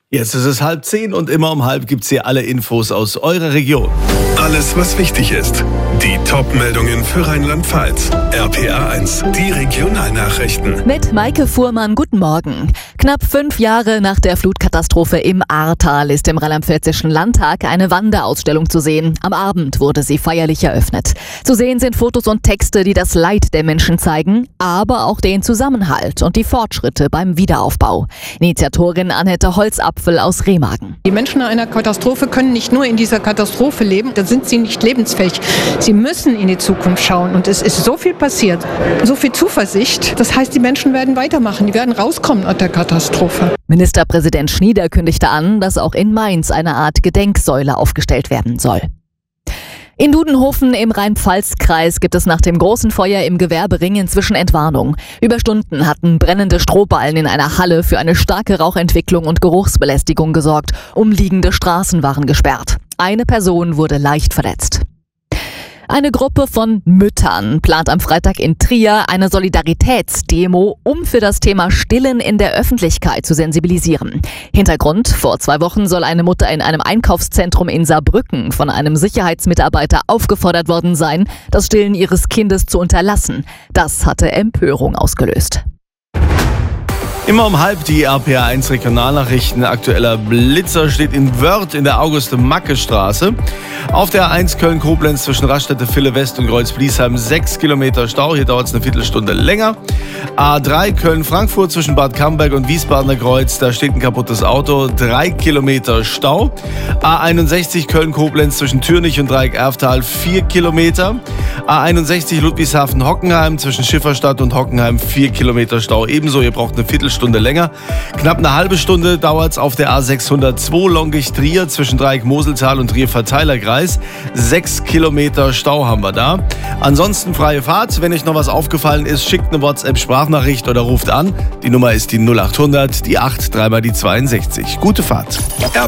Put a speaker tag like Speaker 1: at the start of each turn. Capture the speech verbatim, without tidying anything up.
Speaker 1: Jetzt ist es halb zehn und immer um halb gibt's hier alle Infos aus eurer Region.
Speaker 2: Alles, was wichtig ist. Die Top-Meldungen für Rheinland-Pfalz. R P A eins, die Regionalnachrichten.
Speaker 3: Mit Maike Fuhrmann, guten Morgen. Knapp fünf Jahre nach der Flutkatastrophe im Ahrtal ist im Rheinland-Pfälzischen Landtag eine Wanderausstellung zu sehen. Am Abend wurde sie feierlich eröffnet. Zu sehen sind Fotos und Texte, die das Leid der Menschen zeigen, aber auch den Zusammenhalt und die Fortschritte beim Wiederaufbau. Initiatorin Annette Holzapfel aus Remagen.
Speaker 4: Die Menschen nach einer Katastrophe können nicht nur in dieser Katastrophe leben, dann sind sie nicht lebensfähig. Sie müssen in die Zukunft schauen und es ist so viel passiert, so viel Zuversicht. Das heißt, die Menschen werden weitermachen, die werden rauskommen aus der Katastrophe.
Speaker 3: Ministerpräsident Schnieder kündigte an, dass auch in Mainz eine Art Gedenksäule aufgestellt werden soll. In Dudenhofen im Rhein-Pfalz-Kreis gibt es nach dem großen Feuer im Gewerbering inzwischen Entwarnung. Über Stunden hatten brennende Strohballen in einer Halle für eine starke Rauchentwicklung und Geruchsbelästigung gesorgt. Umliegende Straßen waren gesperrt. Eine Person wurde leicht verletzt. Eine Gruppe von Müttern plant am Freitag in Trier eine Solidaritätsdemo, um für das Thema Stillen in der Öffentlichkeit zu sensibilisieren. Hintergrund: Vor zwei Wochen soll eine Mutter in einem Einkaufszentrum in Saarbrücken von einem Sicherheitsmitarbeiter aufgefordert worden sein, das Stillen ihres Kindes zu unterlassen. Das hatte Empörung ausgelöst.
Speaker 1: Immer um halb die R P A eins Regionalnachrichten. Aktueller Blitzer steht in Wörth in der Auguste-Macke-Straße. Auf der A eins Köln-Koblenz zwischen Raststätte Ville-West und Kreuz-Bliesheim sechs Kilometer Stau. Hier dauert es eine Viertelstunde länger. A drei Köln-Frankfurt zwischen Bad Camberg und Wiesbadener Kreuz. Da steht ein kaputtes Auto. drei Kilometer Stau. A einundsechzig Köln-Koblenz zwischen Türnich und Dreieck-Erftal vier Kilometer. A einundsechzig Ludwigshafen-Hockenheim zwischen Schifferstadt und Hockenheim vier Kilometer Stau. Ebenso, ihr braucht eine Viertelstunde Stunde länger. Knapp eine halbe Stunde dauert es auf der A sechshundertzwei Longisch-Trier zwischen Dreieck-Moseltal und Trier-Verteilerkreis. Sechs Kilometer Stau haben wir da. Ansonsten freie Fahrt. Wenn euch noch was aufgefallen ist, schickt eine WhatsApp-Sprachnachricht oder ruft an. Die Nummer ist die null acht hundert, die acht, dreimal die zweiundsechzig. Gute Fahrt.